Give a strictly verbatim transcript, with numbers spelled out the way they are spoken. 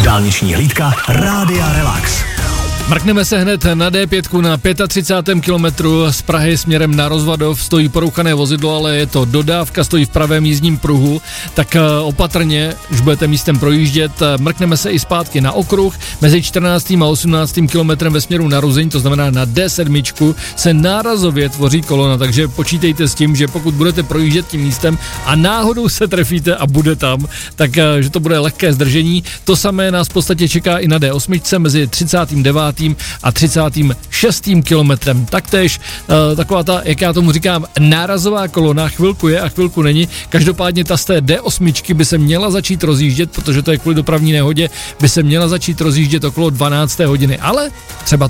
Dálniční hlídka Rádia Relax. Mrkneme se hned na dé pět na třicátém pátém kilometru z Prahy směrem na Rozvadov. Stojí porouchané vozidlo, ale je to dodávka, stojí v pravém jízdním pruhu, tak opatrně, už budete místem projíždět. Mrkneme se i zpátky na okruh. Mezi čtrnáctým a osmnáctým kilometrem ve směru na Ruzyň, to znamená na dé sedm, se nárazově tvoří kolona, takže počítejte s tím, že pokud budete projíždět tím místem a náhodou se trefíte a bude tam, tak že to bude lehké zdržení. To samé nás v podstatě čeká i na dé osm mezi třicátým devátým a třicátým šestým kilometrem. Taktéž e, taková ta, jak já tomu říkám, nárazová kolona, chvilku je a chvilku není. Každopádně ta z té dé osm by se měla začít rozjíždět, protože to je kvůli dopravní nehodě, by se měla začít rozjíždět okolo dvanácté hodiny, ale třeba